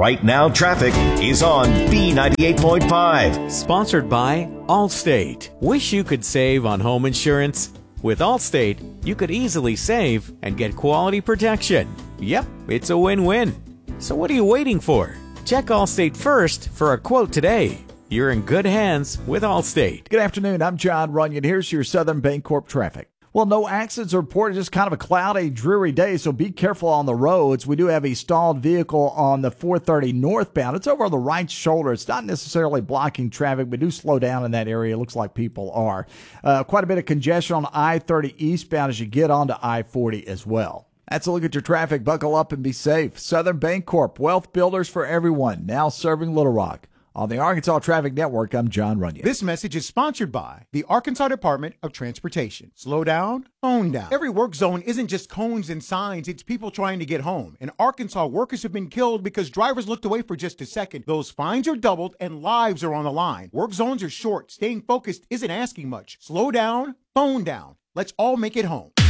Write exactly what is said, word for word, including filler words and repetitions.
Right Now Traffic is on B ninety-eight point five. Sponsored by Allstate. Wish you could save on home insurance? With Allstate, you could easily save and get quality protection. Yep, it's a win-win. So what are you waiting for? Check Allstate first for a quote today. You're in good hands with Allstate. Good afternoon. I'm John Runyon. Here's your Southern Bancorp traffic. Well, no accidents are reported, just kind of a cloudy, dreary day, so be careful on the roads. We do have a stalled vehicle on the four thirty northbound. It's over on the right shoulder. It's not necessarily blocking traffic, but do slow down in that area. It looks like people are. Uh, quite a bit of congestion on I thirty eastbound as you get onto I forty as well. That's a look at your traffic. Buckle up and be safe. Southern Bancorp, wealth builders for everyone, now serving Little Rock. On the Arkansas Traffic Network, I'm John Runyon. This message is sponsored by the Arkansas Department of Transportation. Slow down, phone down. Every work zone isn't just cones and signs, it's people trying to get home. In Arkansas, workers have been killed because drivers looked away for just a second. Those fines are doubled and lives are on the line. Work zones are short. Staying focused isn't asking much. Slow down, phone down. Let's all make it home.